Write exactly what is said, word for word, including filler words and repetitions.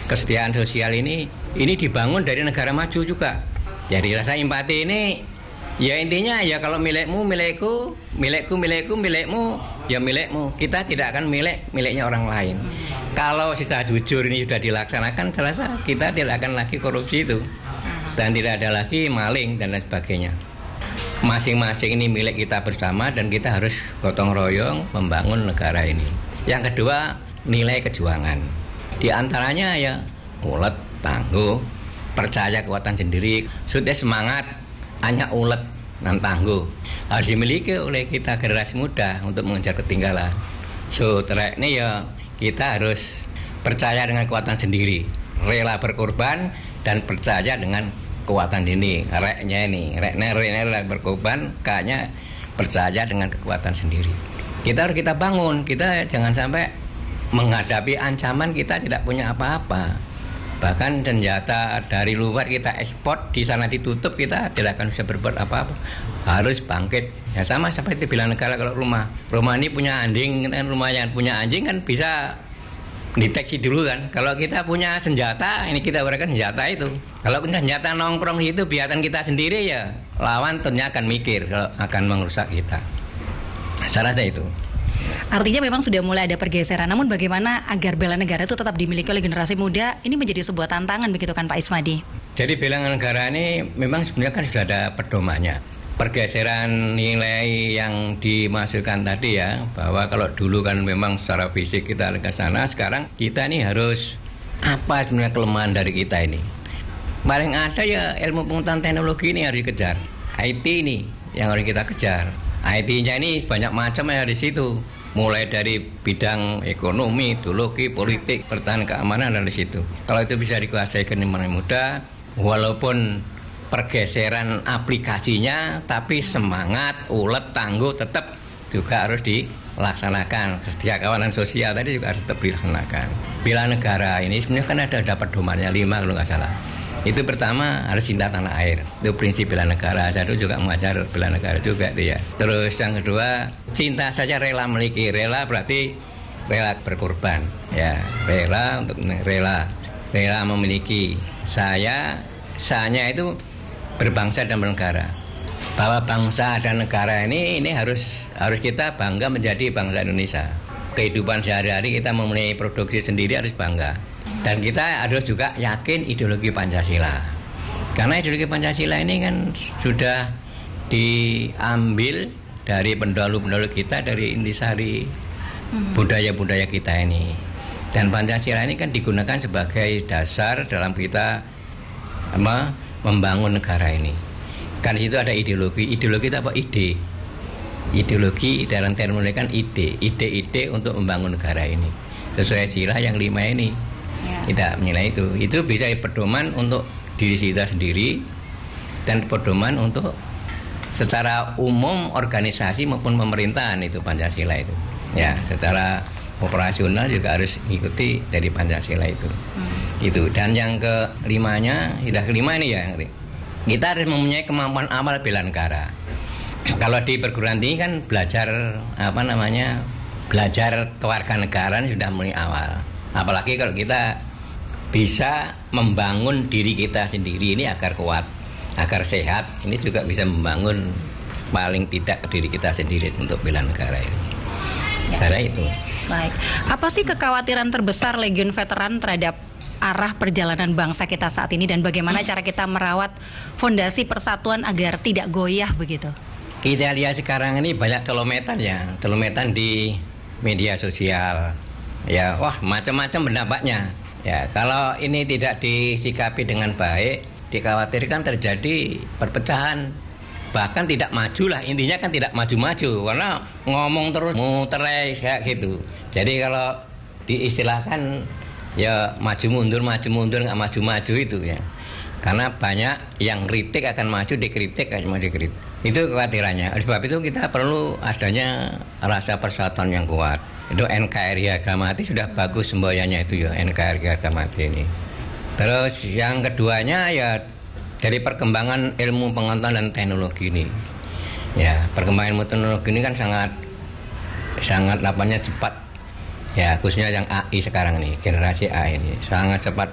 kesetiaan sosial ini ini dibangun dari negara maju juga. Jadi rasa empati ini ya intinya ya kalau milikmu milikku, milikku milikku milikmu ya milikmu. Kita tidak akan milik miliknya orang lain. Kalau sisa jujur ini sudah dilaksanakan, selasa kita tidak akan lagi korupsi itu dan tidak ada lagi maling dan lain sebagainya. Masing-masing ini milik kita bersama dan kita harus gotong royong membangun negara ini. Yang kedua, nilai kejuangan. Di antaranya ya ulet, tangguh, percaya kekuatan sendiri, sudah semangat, hanya ulet dan tangguh. Harus dimiliki oleh kita generasi muda untuk mengejar ketinggalan. So, track ini ya kita harus percaya dengan kekuatan sendiri, rela berkorban dan percaya dengan kekuatan ini. Reknya ini, reknya rela berkorban, kayaknya percaya dengan kekuatan sendiri. Kita harus kita bangun, kita jangan sampai menghadapi ancaman kita tidak punya apa-apa. Bahkan senjata dari luar kita ekspor, di sana ditutup, kita tidak akan bisa berbuat apa-apa. Harus bangkit. Ya sama seperti bela negara. Kalau rumah rumah ini punya anjing, kan rumahnya punya anjing kan bisa deteksi dulu kan. Kalau kita punya senjata, ini kita berikan senjata itu. Kalau punya senjata nongkrong itu biarkan kita sendiri ya, lawan tentunya akan mikir kalau akan merusak kita. Saya rasa itu. Artinya memang sudah mulai ada pergeseran. Namun bagaimana agar bela negara itu tetap dimiliki oleh generasi muda? Ini menjadi sebuah tantangan begitu kan Pak Ismadi? Jadi bela negara ini memang sebenarnya kan sudah ada pedomannya. Pergeseran nilai yang dimasukkan tadi ya, bahwa kalau dulu kan memang secara fisik kita ke sana, sekarang kita ini harus apa sebenarnya kelemahan dari kita ini. Paling ada ya ilmu pengetahuan teknologi ini harus dikejar. I T ini yang harus kita kejar. I T-nya ini banyak macam ya di situ. Mulai dari bidang ekonomi, ideologi, politik, pertahanan, keamanan dari situ. Kalau itu bisa dikuasai generasi muda, walaupun pergeseran aplikasinya, tapi semangat, ulet, tangguh tetap juga harus dilaksanakan. Setia kawanan sosial tadi juga harus tetap dilaksanakan. Bela negara ini sebenarnya kan ada ada pedomannya lima kalau nggak salah. Itu pertama harus cinta tanah air. Itu prinsip bela negara. Saya itu juga mengajar bela negara juga itu ya. Terus yang kedua, cinta saja rela memiliki. Rela berarti rela berkorban. Ya, rela untuk rela rela memiliki. Saya saya itu berbangsa dan bernegara. Bahwa bangsa dan negara ini ini harus harus kita bangga menjadi bangsa Indonesia. Kehidupan sehari-hari kita memulai produksi sendiri harus bangga. Dan kita harus juga yakin ideologi Pancasila. Karena ideologi Pancasila ini kan sudah diambil dari pendahulu-pendahulu kita, dari intisari budaya-budaya kita ini. Dan Pancasila ini kan digunakan sebagai dasar dalam kita apa, membangun negara ini. Kan di situ ada ideologi. Ideologi itu apa? Ide. Ideologi dalam terminologi kan ide. Ide-ide untuk membangun negara ini. Sesuai sila yang lima ini. Tidak menilai itu. Itu bisa pedoman untuk diri kita sendiri dan pedoman untuk secara umum organisasi maupun pemerintahan itu Pancasila itu. Ya, secara operasional juga harus mengikuti dari Pancasila itu. Hmm. Itu. Dan yang kelimanya, sudah kelima ini ya, kita harus mempunyai kemampuan awal bela negara. Kalau di perguruan tinggi kan belajar apa namanya? Belajar kewarganegaraan sudah mulai awal. Apalagi kalau kita bisa membangun diri kita sendiri ini agar kuat, agar sehat, ini juga bisa membangun paling tidak diri kita sendiri untuk bela negara ini. Ya. Cara itu. Baik. Apa sih kekhawatiran terbesar Legiun Veteran terhadap arah perjalanan bangsa kita saat ini dan bagaimana cara kita merawat fondasi persatuan agar tidak goyah begitu? Kita lihat sekarang ini banyak celometan ya, celometan di media sosial. Ya, wah macam-macam pendapatnya. Ya, kalau ini tidak disikapi dengan baik, dikhawatirkan terjadi perpecahan, bahkan tidak maju lah. Intinya kan tidak maju-maju, karena ngomong terus muter kayak gitu. Jadi kalau diistilahkan ya maju mundur, maju mundur, nggak maju-maju itu ya. Karena banyak yang kritik akan maju, dikritik akan maju dikritik. Itu kekhawatirannya. Oleh sebab itu kita perlu adanya rasa persatuan yang kuat. Itu N K R I harga mati sudah bagus semboyannya itu ya, N K R I harga mati ini. Terus yang keduanya ya dari perkembangan ilmu pengetahuan dan teknologi ini. Ya, perkembangan ilmu teknologi ini kan sangat sangat lapanya cepat. Ya, khususnya yang A I sekarang ini, generasi A I ini sangat cepat